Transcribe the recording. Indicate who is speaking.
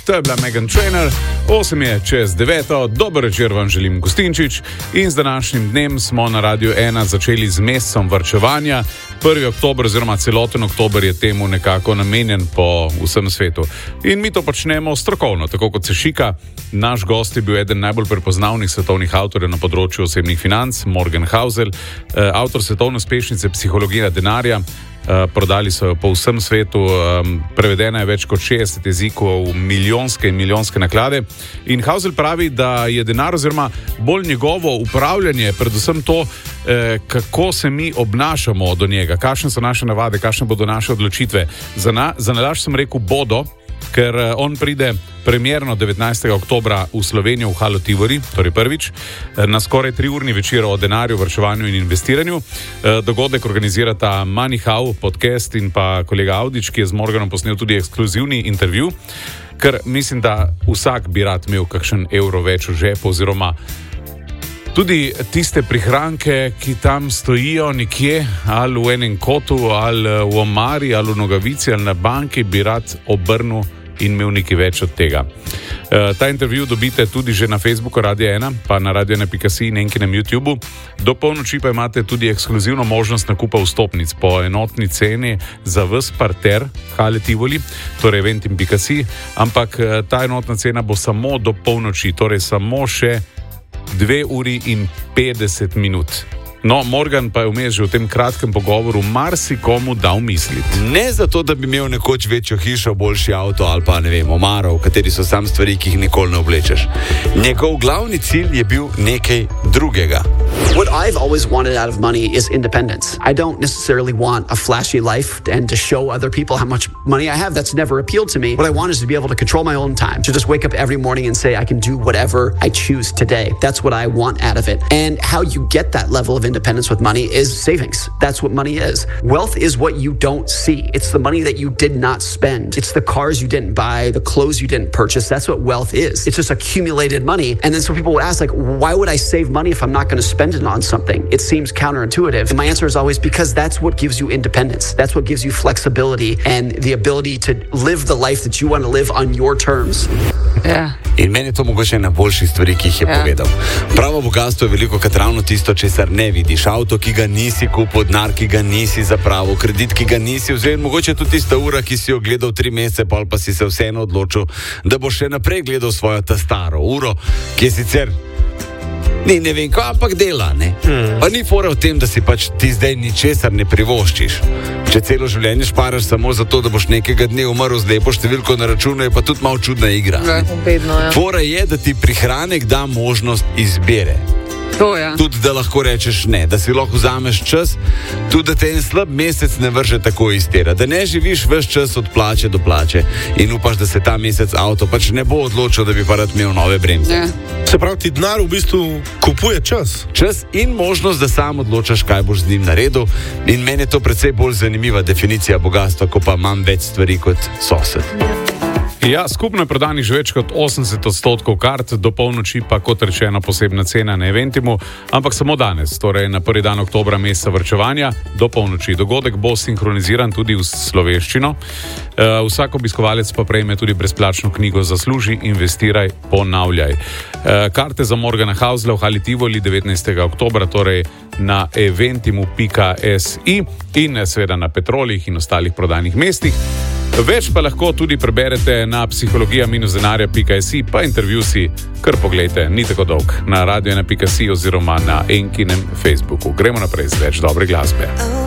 Speaker 1: to je bila Meghan Trainor, 8 je čez 9. Dober večer vam želim, Gostinčič, in z današnjim dnem smo na Radiu 1 začeli z mesecem varčevanja. 1. oktober oziroma celoten oktober je temu nekako namenjen po vsem svetu. In mi to počnemo strokovno, tako kot se šika. Naš gost je bil eden najbolj prepoznavnih svetovnih avtorjev na področju osebnih financ, Morgan Housel, avtor svetovne uspešnice Psihologija denarja. Prodali so jo po vsem svetu, prevedena je več kot 60 jezikov, milijonske in milijonske naklade. In Housel pravi, da je denar oziroma bolj njegovo upravljanje, predvsem to, kako se mi obnašamo do njega, kakšne so naše navade, kakšne bodo naše odločitve. Za nalašč sem rekel bodo, ker on pride premierno 19. oktobra v Slovenijo v Halo Tivoli, torej prvič, na skoraj 3-urni večer o denarju, varčevanju in investiranju. Dogodek organizirata MoneyHow podcast in pa kolega Audič, ki je z Morganom posnel tudi ekskluzivni intervju, ker mislim, da vsak bi rad imel kakšen evro več v žepu, oziroma tudi tiste prihranke, ki tam stojijo nekje, ali v enem kotu, ali v omari, ali v nogavici, ali na banki, bi rad obrnil in imel nekaj več od tega. Ta intervju dobite tudi že na Facebooku Radio 1, pa na radio1.si in enkinem YouTubeu. Do polnoči pa imate tudi ekskluzivno možnost nakupa vstopnic po enotni ceni za ves parter Hale Tivoli, torej eventim.si, ampak ta enotna cena bo samo do polnoči, torej samo še 2 uri in 50 minut. No, Morgan pa je vmes že v tem kratkem pogovoru marsikomu dal misliti.
Speaker 2: Ne zato, da bi imel nekoč večjo hišo, boljši avto ali pa ne vem, omaro, v kateri so sam stvari, ki jih nikoli ne oblečeš. Njegov glavni cilj je bil nekaj drugega.
Speaker 3: What I've always wanted out of money is independence. I don't necessarily want a flashy life and to show other people how much money I have. That's never appealed to me. What I want is to be able to control my own time, to just wake up every morning and say I can do whatever I choose today. That's what I want out of it. And how you get that level of independence with money is savings. That's what money is. Wealth is what you don't see. It's the money that you did not spend. It's the cars you didn't buy, the clothes you didn't purchase. That's what wealth is. It's just accumulated money. And then some people will ask, like, why would I save money if I'm not going to spend it on something? It seems counterintuitive. And my answer is always because that's what gives you independence. That's what gives you flexibility and the ability to live the life that you want to live on your terms.
Speaker 4: Ja.
Speaker 2: In meni je to mogoče ena boljših stvari, ki jih je povedal. Pravo bogatstvo je veliko krat ravno tisto, česar ne vidiš. Avto, ki ga nisi kupil, denar, ki ga nisi zapravil, kredit, ki ga nisi vzel, mogoče tudi tista ura, ki si jo gledal 3 mesece, pa si se vseeno odločil, da boš še naprej gledal svojo ta staro uro, ki je sicer ne vem, kaj ampak dela, ne? Pa ni fora v tem, da si pač ti zdaj ničesar ne privoščiš. Če celo življenje šparaš samo zato, da boš nekega dne umrl z lepo številko na računu, je pa tudi malo čudna igra.
Speaker 4: Ja.
Speaker 2: Fora je, da ti prihranek da možnost izbire.
Speaker 4: To, ja.
Speaker 2: Tudi da lahko rečeš ne, da si lahko vzameš čas, tudi da te en slab mesec ne vrže tako iz tira, da ne živiš ves čas od plače do plače in upaš, da se ta mesec avto pač ne bo odločil, da bi pa rad imel nove bremze.
Speaker 4: Ja.
Speaker 5: Se pravi, ti denar v bistvu kupuje čas.
Speaker 2: Čas in možnost, da sam odločaš, kaj boš z njim naredil, in meni je to precej bolj zanimiva definicija bogatstva, ko pa imam več stvari kot sosed.
Speaker 1: Ja, skupno je prodanih že več kot 80% kart, do polnoči pa, kot rečeno, posebna cena na Eventimu, ampak samo danes, torej na prvi dan oktobra, meseca varčevanja, do polnoči. Dogodek bo sinhroniziran tudi v slovenščino. Vsak obiskovalec pa prejme tudi brezplačno knjigo Zasluži, investiraj, ponavljaj. Karte za Morgana Housela v Hali Tivoli 19. oktobra, torej na eventimu.si in seveda na Petrolih in ostalih prodajnih mestih. Več pa lahko tudi preberete na psihologija-denarja.si, pa intervju si kar poglejte, ni tako dolg, na radio1.si oziroma na enkinem Facebooku. Gremo naprej z več dobre glasbe.